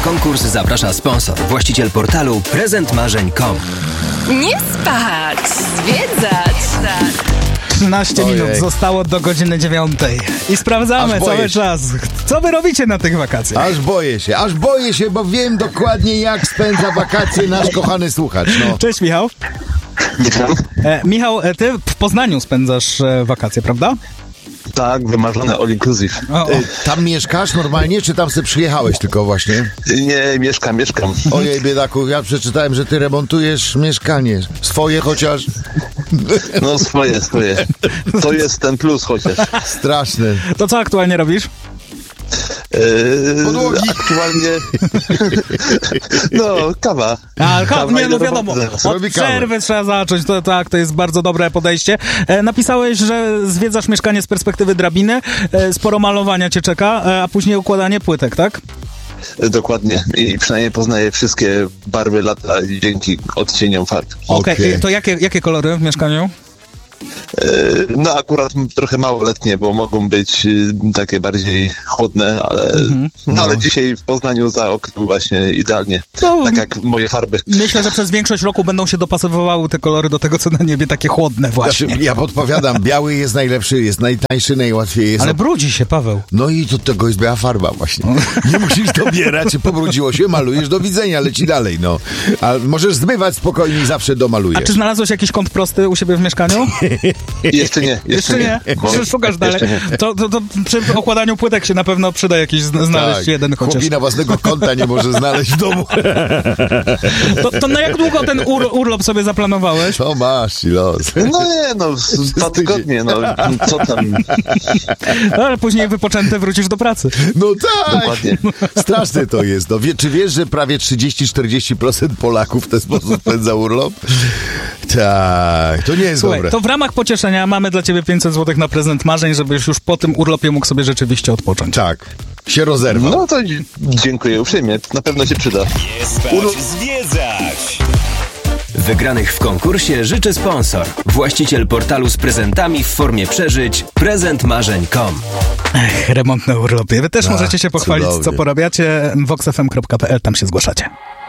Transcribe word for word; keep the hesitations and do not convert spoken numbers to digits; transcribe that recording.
konkurs zaprasza sponsor, właściciel portalu prezent marzeń kropka com. Nie spać, zwiedzać. trzynaście Ojej. minut zostało do godziny dziewiątej. I sprawdzamy Aż boję cały się. czas. Co wy robicie na tych wakacjach? Aż boję się, aż boję się, bo wiem dokładnie, jak spędza wakacje nasz kochany słuchacz, no. Cześć, Michał. Witam. E, Michał, e, ty w Poznaniu spędzasz e, wakacje, prawda? Tak, wymarzone all inclusive. O, o. Y, Tam mieszkasz normalnie, czy tam sobie przyjechałeś tylko właśnie? Nie, mieszkam, mieszkam. Ojej, biedaku, ja przeczytałem, że ty remontujesz mieszkanie. Swoje chociaż? No swoje, swoje. To jest ten plus chociaż. Straszne. To co aktualnie robisz? Eee, Podłogi. Aktualnie... No, kawa. A, ka- Kawa nie, i no do wiadomo, roboty zaraz. od Robi kawę. przerwy trzeba zacząć, to tak, to jest bardzo dobre podejście. E, napisałeś, że zwiedzasz mieszkanie z perspektywy drabiny, e, sporo malowania cię czeka, e, a później układanie płytek, tak? Dokładnie. I przynajmniej poznaję wszystkie barwy lata dzięki odcieniom farb. Okej, Okej. e, to jakie, jakie kolory w mieszkaniu? Eee, No akurat trochę małoletnie, bo mogą być y, takie bardziej chłodne, ale, no, ale dzisiaj w Poznaniu za oknem właśnie idealnie. No. Tak jak moje farby. Myślę, że przez większość roku będą się dopasowywały te kolory do tego, co na niebie, takie chłodne właśnie. Znaczy, ja podpowiadam, biały jest najlepszy, jest najtańszy, najłatwiej jest. Ale brudzi się, Paweł. No i do tego jest biała farba właśnie. Nie musisz dobierać, pobrudziło się, malujesz, do widzenia, leci dalej, no. A możesz zmywać spokojnie i zawsze A domalujesz. czy znalazłeś jakiś kąt prosty u siebie w mieszkaniu? Jeszcze nie, jeszcze, Jeszcze nie. Bo- Czy szukasz dalej? jeszcze nie. To, to, to przy okładaniu płytek się na pewno przyda jakiś zna- znaleźć Tak, jeden chociaż. chłopina własnego konta nie może znaleźć w domu. To, to na jak długo ten ur, urlop sobie zaplanowałeś? To masz i los. No nie, no, dwa tygodnie, no, co tam, Ale później wypoczęty wrócisz do pracy. No tak! dokładnie. Straszne to jest. No, wie, czy wiesz, że prawie trzydzieści do czterdziestu procent Polaków w ten sposób spędza urlop? Tak, to nie jest Słuchaj, dobre. to w ramach pocieszenia mamy dla ciebie pięćset złotych na prezent marzeń, żebyś już po tym urlopie mógł sobie rzeczywiście odpocząć. Tak, się rozerwał. No to dzie- dziękuję uprzejmie, na pewno się przyda. Spać, zwiedzać. Wygranych w konkursie życzy sponsor, właściciel portalu z prezentami w formie przeżyć prezent marzeń kropka com. Ech, remont na urlopie. Wy też Ach, możecie się pochwalić, cudownie. co porabiacie. vox f m kropka p l, tam się zgłaszacie.